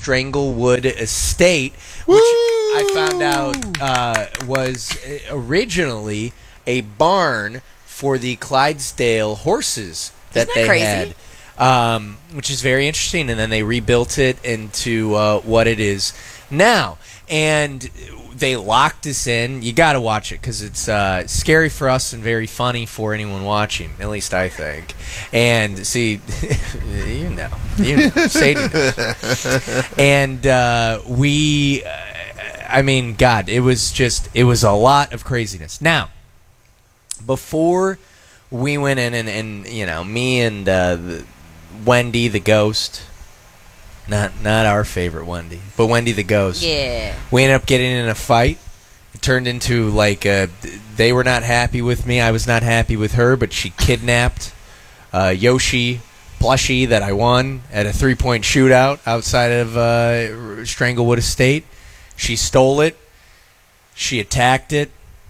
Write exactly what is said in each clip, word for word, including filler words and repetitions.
Stranglewood Estate, which Woo! I found out uh, was originally a barn for the Clydesdale horses that, Isn't that they crazy? had. Um, which is very interesting, and then they rebuilt it into uh, what it is now. And they locked us in. You got to watch it because it's uh, scary for us and very funny for anyone watching. At least I think. And see, you know, you know, Sadie knows. And uh, we, uh, I mean, God, it was just, it was a lot of craziness. Now, before we went in, and, and you know, me and uh, the, Wendy the ghost, not not our favorite Wendy, but Wendy the ghost. Yeah. We ended up getting in a fight. It turned into like a, they were not happy with me. I was not happy with her, but she kidnapped uh, Yoshi plushie that I won at a three-point shootout outside of uh, Stranglewood Estate. She stole it. She attacked it.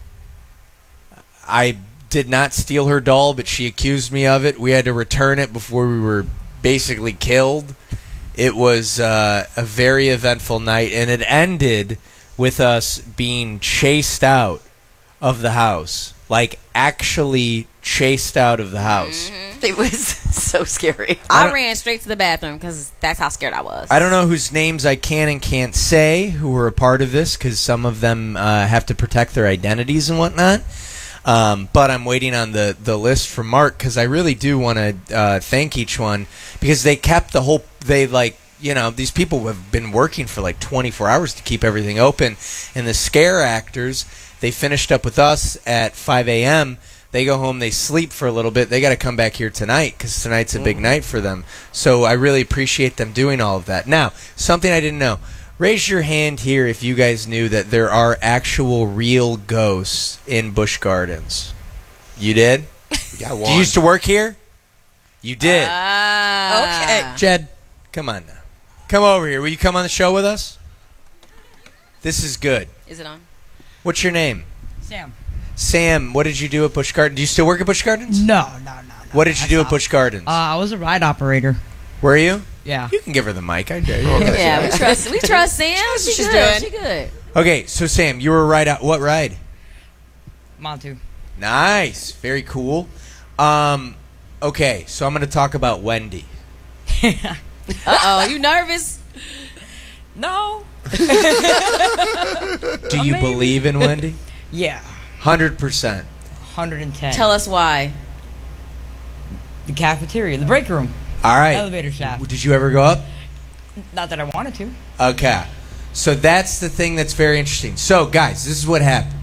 I did not steal her doll, but she accused me of it. We had to return it before we were basically killed. It was uh, a very eventful night, and it ended with us being chased out of the house. Like, actually chased out of the house. Mm-hmm. It was so scary. I, I ran straight to the bathroom because that's how scared I was. I don't know whose names I can and can't say who were a part of this, because some of them uh, have to protect their identities and whatnot. Um, but I'm waiting on the, the list from Mark, because I really do want to uh, thank each one, because they kept the whole, they like, you know, these people have been working for like twenty-four hours to keep everything open. And the scare actors, they finished up with us at five a.m. They go home, they sleep for a little bit. They got to come back here tonight, because tonight's a big night for them. So I really appreciate them doing all of that. Now, something I didn't know. Raise your hand here if you guys knew that there are actual real ghosts in Busch Gardens. You did? We got Did one. you used to work here? You did. Ah. Okay. Jed, come on now. Come over here. Will you come on the show with us? This is good. Is it on? What's your name? Sam. Sam, what did you do at Busch Gardens? Do you still work at Busch Gardens? No, no, no, no. What did you I do at stopped. Busch Gardens? Uh, I was a ride operator. Were you? Yeah. You can give her the mic. I dare you. Yeah, we trust. We trust Sam. knows what She's she's good. doing. She good. Okay, so Sam, you were a ride out. What ride? Montu. Nice. Very cool. Um, okay, so I'm going to talk about Wendy. Uh oh, you nervous? No. Do you Maybe. believe in Wendy? Yeah. one hundred percent. one hundred ten. Tell us why. The cafeteria, the break room, All right. elevator shaft. Did you ever go up? Not that I wanted to. Okay. So that's the thing that's very interesting. So, guys, this is what happened.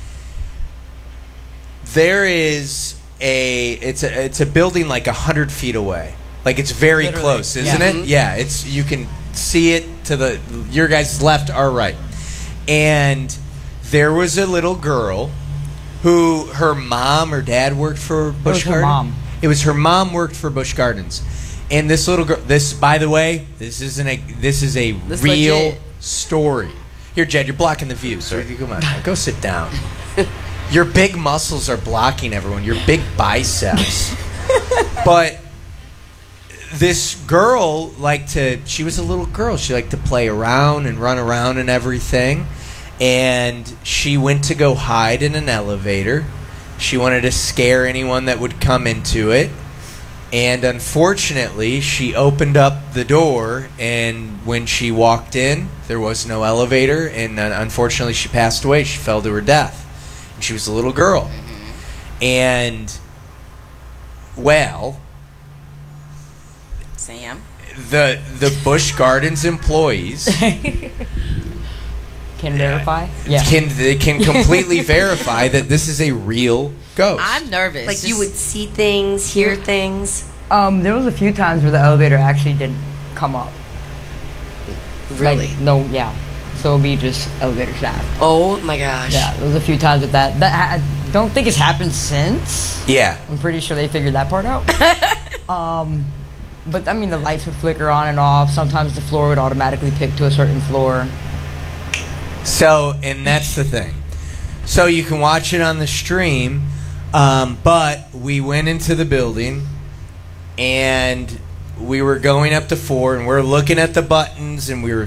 There is a it's a it's a building like a hundred feet away. Like it's very Literally, close, isn't yeah. it? Yeah. It's you can see it to the your guys' left or right. And there was a little girl who her mom or dad worked for Busch was her Gardens. mom. It was her mom worked for Busch Gardens. And this little girl, this, by the way, this isn't a, this is a This real legit. story. Here, Jed, you're blocking the view. So come on, go sit down. Your big muscles are blocking everyone. Your big biceps. But this girl liked to, she was a little girl. She liked to play around and run around and everything. And she went to go hide in an elevator. She wanted to scare anyone that would come into it. And unfortunately, she opened up the door, and when she walked in, there was no elevator, and uh, unfortunately, she passed away. She fell to her death. And she was a little girl. Mm-hmm. And, well, Sam. the the Busch Gardens employees Can verify? Yeah. can they can completely verify that this is a real ghost. I'm nervous. Like you Just- would see things, hear things. Um, there was a few times where the elevator actually didn't come up. Really? Like, no, yeah. So it'll be just elevator shaft. Oh my gosh. Yeah, there was a few times with that. That I don't think it's happened since. Yeah. I'm pretty sure they figured that part out. um, but I mean, the lights would flicker on and off. Sometimes the floor would automatically pick to a certain floor. So, and that's the thing. So you can watch it on the stream, um, but we went into the building, and we were going up to four, and we're looking at the buttons, and we were